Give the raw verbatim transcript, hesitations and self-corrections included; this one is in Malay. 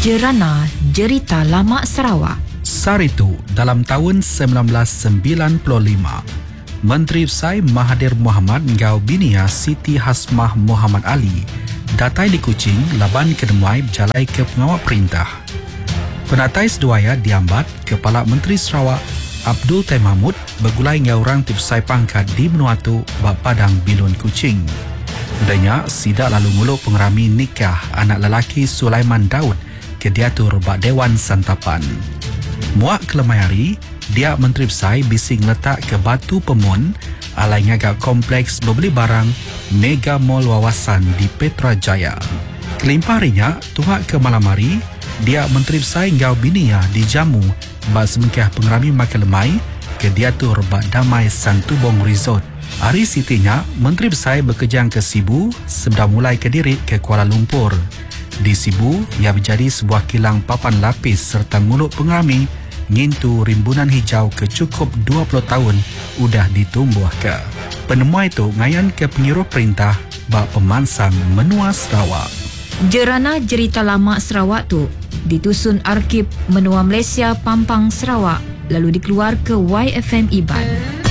Jerana Jerita Lama Sarawak. Saritu dalam tahun sembilan belas sembilan puluh lima, Menteri Besar Mahathir Mohamad ngau binia Siti Hasmah Muhammad Ali datai di Kuching laban kedemai berjalai ke pengawal perintah. Penatai seduaya diambat Kepala Menteri Sarawak Abdul Tay Mahmud bergulai ngau orang tipsai pangkat di Benua Tu bak Padang Bilun Kuching. Danya sidak lalu nguluk pengerami nikah anak lelaki Sulaiman Daud ke diatur bak Dewan Santapan. Muak kelemai hari, dia Menteri Besar bising letak ke Batu Pemun alai ngagak kompleks berbeli barang Mega Mall Wawasan di Petrajaya. Kelimpah harinya, tuhak ke malam hari, dia Menteri Besar ngau binia di Jamu bak semengkah pengerami makan lemai ke diatur bak Damai Santubong Resort. Hari sitinya, Menteri Besar berkejang ke Sibu sebelum mulai ke Diri ke Kuala Lumpur. Di Sibu, ia menjadi sebuah kilang papan lapis serta mulut pengerami ngintu rimbunan hijau ke cukup dua puluh tahun udah ditumbuh ke. Penemuan itu ngayan ke pengiruh perintah bak pemansang menua Sarawak. Jerana Jerita Lama Sarawak tu ditusun Arkib Menua Malaysia Pampang Sarawak lalu dikeluar ke Y F M Iban.